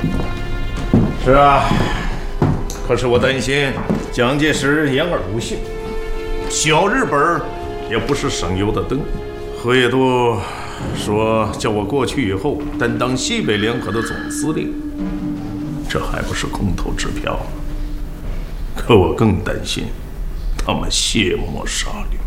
是啊，可是我担心蒋介石言而无信，小日本也不是省油的灯。河野渡说叫我过去以后担当西北联合的总司令，这还不是空头支票吗？可我更担心他们卸磨杀驴。